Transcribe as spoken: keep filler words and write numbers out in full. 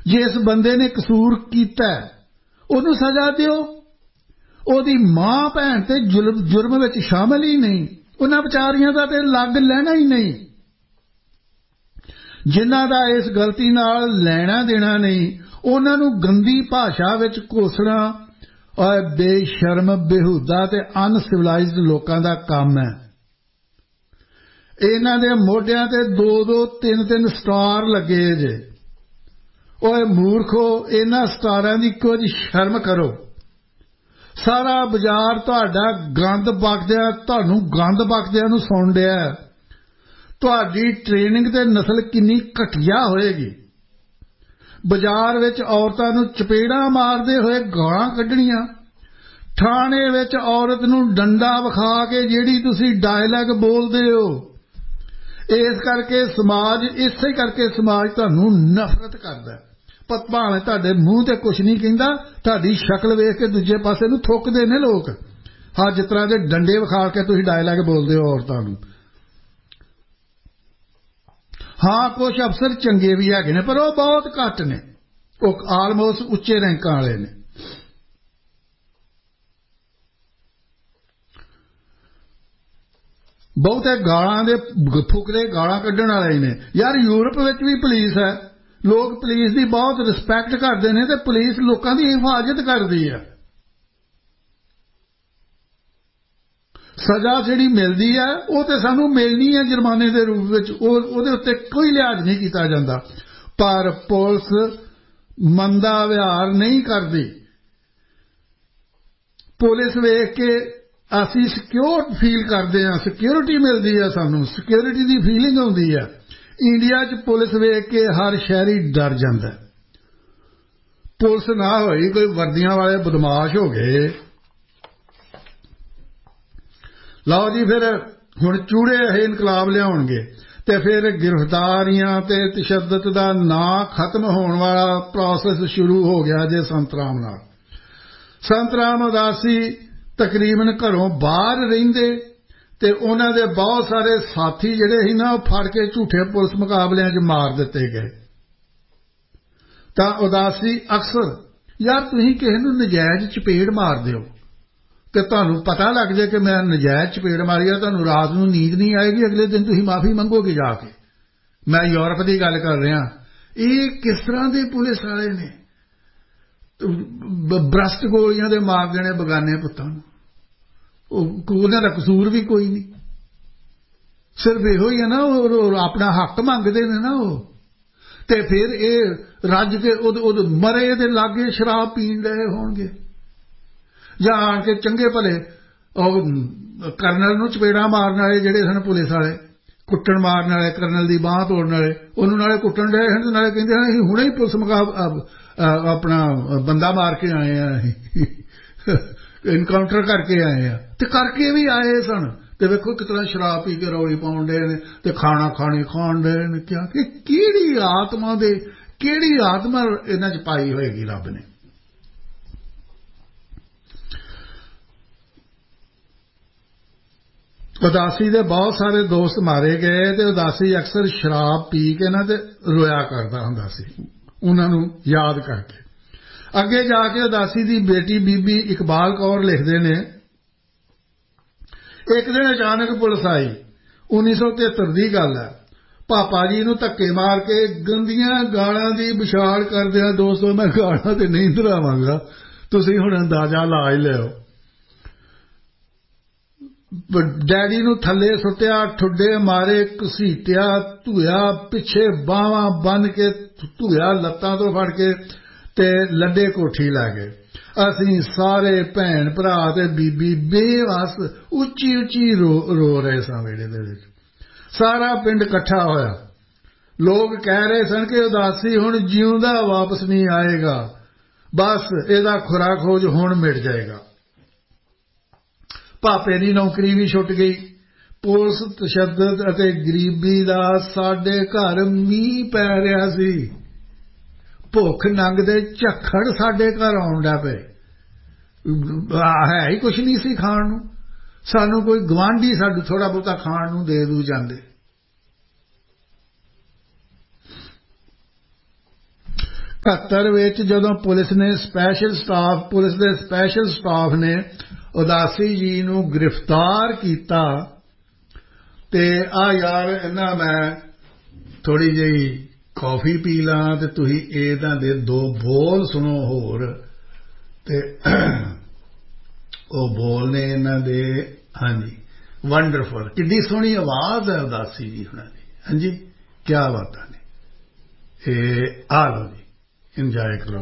जिस बंदे ने कसूर कीता उहनूं सज़ा दिओ। ओहदी मां भैन ते जुर्म जुर्म विच शामिल ही नहीं, उन्हां विचारियां दा ते लग लैना ही नहीं। जिन्हां दा इस गलती नाल लैना देना नहीं, उन्हां नूं गंदी भाषा विच कोसना और बेशर्म बेहुदा ते अनसिविलाइज्ड लोकां दा काम है। इन्हां दे मोढियां ते दो दो तीन तीन स्टार लगे जे। ओए मूर्खो, इन्हां स्टारां दी कुछ शर्म करो। सारा बाजार तुहाडा गंद बकदिया तुहानूं गंद बकदिया नूं सुण रिहा है। तुहाडी ट्रेनिंग ते नस्ल किन्नी घटिया होएगी। बाजार विच औरतां नूं चपेड़ां मारदे होए गालां कढणियां, थाणे विच औरत नूं डंडा विखा के जिहड़ी तुसीं डायलॉग बोलदे हो। इस करके समाज इसे करके समाज तुहानूं नफरत करदा है। पर भावें तुहाडे मूँह ते कुछ नहीं कहिंदा, तुहाडी शक्ल वेख के दूजे पासे नूं थुकदे ने लोग। हाँ, जिस तरह दे डंडे विखा के तुसीं डायलॉग बोलदे हो औरतां नूं। हाँ, कुछ अफसर चंगे भी हैगे ने, पर वो बहुत घट ने, वो आलमोस्ट उच्चे रैंकां वाले ने। बहुते गालां दे फुकरे गालां कड्ढण वाले ने। यार, यूरोप विच भी पुलिस है, लोग पुलिस की बहुत रिस्पैक्ट करते हैं, तो पुलिस लोगों की हिफाजत करती है। सज़ा जिहड़ी मिलती है वो तो सानू मिलनी है जुर्माने के रूप में, उहदे उत्ते कोई लिहाज नहीं किया जाता। पर पुलिस मंदा व्यवहार नहीं करती। पुलिस वेख के असी सिक्योर फील करते हैं, सिक्योरिटी मिलती है, सानू सिक्योरिटी की फीलिंग आती है। इंडिया च पुलिस वेख के हर शहरी डर जाता है। पुलिस ना होई कोई वर्दियां वाले बदमाश हो गए। लो जी, फिर हुण चूड़े ये इनकलाब लियाउणगे ते फिर गिरफ्तारियां ते तशद्दद दा ना खत्म होने वाला प्रोसेस शुरू हो गया जे संत राम नाल। संत राम उदासी तकरीबन घरों बाहर रहिंदे ते उन्हां दे बहुत सारे साथी जिहड़े सी ना, फड़ के झूठे पुलिस मुकाबलियां च मार दिते गए। तां उदासी अक्सर, यार तुसीं किसे नूं नजायज़ चपेड़ मार दिओ ते तुहानूं पता लग जाए कि मैं नजायज़ चपेड़ मारी है, तुहानूं रात नूं नींद नहीं आएगी, अगले दिन तुसीं माफ़ी मंगोगे जाके। मैं यूरोप की गल कर रहा। ये किस तरह के पुलिस वाले ने? ब्रस्ट गोलियां दे मार देने बगाने पुत्तां नूं, उन्हां दा कसूर भी कोई नहीं, सिर्फ इहो ही है ना, अपना हक मंगते हैं ना वो। ते फिर ये रज के उद मरे दे लागे शराब पीण रहे होणगे, जां आण के चंगे भले करनल नूं चपेड़ा मारन वाले जिहड़े सन पुलिस वाले, कुट्टण मारन वाले, करनल दी बांह तोड़न वाले, उहनूं नाले कुट्टण रहे हैं, नाले कहिंदे हैं असीं हुणे ही पुलिस मुकाब अपना बंदा मार के आए हैं, इनकाउंटर करके आए हैं। ते करके भी आए सन, ते वेखो कितना शराब पी के रौली पाउण डे ने ते खाना खाने खाण डे ने। क्या कि किहड़ी आत्मा दे किहड़ी आत्मा इन्हां च पाई होएगी रब ने। उदासी दे बहुत सारे दोस्त मारे गए ते उदासी अक्सर शराब पी के ना ते रोया करदा हुंदा सी उन्हां नूं याद करके। अगे जाके उदासी दी बेटी बीबी इकबाल कौर लिखदे ने, एक दिन अचानक पुलिस आई, उन्नीस सौ तिहत्तर की गल है। पापा जी नूं धक्के मार के गंदियां गालां दी विछाड़ करदिआं, दोस्तों मैं गालां ते नहीं दोहरावांगा, तुसीं हुण अंदाजा ला ही लिओ। डैडी नूं थल्ले सुट्टिया, ठुड्डे मारे, घसीटिया, धुया, पिछे बाहवां बन के धुया, लत्तां तो फड़ के ते लड्डे कोठी लै गए। असीं सारे भैन भरा ते बीबी बेवस उच्ची उच्ची रो रो रहे सां वेड़े दे विच। सारा पिंड इकट्ठा होया। लोग कह रहे सन कि उदासी हुण जिउंदा वापस नहीं आएगा, बस इहदा खुरा खोज हुण मिट जाएगा। पापे दी नौकरी भी छुट गई। पुलिस तशद्दद अते गरीबी दा साडे घर मींह पै रिहा सी। भुख नंग दे झक्खड़ साडे घर आउण लग पे, है ही कुछ नहीं सी खाण नूं। सानू कोई गवांढी साडू थोड़ा बहुता खाण नूं दे दू जांदे। ਇਕਹੱਤਰ ਵਿੱਚ ਜਦੋਂ ਪੁਲਿਸ ਨੇ ਸਪੈਸ਼ਲ ਸਟਾਫ ਪੁਲਿਸ ਦੇ ਸਪੈਸ਼ਲ ਸਟਾਫ ਨੇ ਉਦਾਸੀ ਜੀ ਨੂੰ ਗ੍ਰਿਫਤਾਰ ਕੀਤਾ ਤੇ ਆ ਯਾਰ ਇਹਨਾਂ ਮੈਂ ਥੋੜੀ ਜਿਹੀ ਕਾਫੀ ਪੀ ਲਾਂ ਤੇ ਤੁਸੀਂ ਇਹਨਾਂ ਦੇ ਦੋ ਬੋਲ ਸੁਣੋ ਹੋਰ ਤੇ ਉਹ ਬੋਲ ਨੇ ਇਹਨਾਂ ਦੇ ਹਾਂਜੀ ਵੰਡਰਫੁਲ ਕਿੰਨੀ ਸੋਹਣੀ ਆਵਾਜ਼ ਹੈ ਉਦਾਸੀ ਜੀ ਹੁਣਾਂ ਦੀ ਹਾਂਜੀ ਕੀ ਬਾਤਾਂ ਨੇ ਇਹ ਆ ਲਓ ਜੀ ਇੰਜੋਏ ਕਰੋ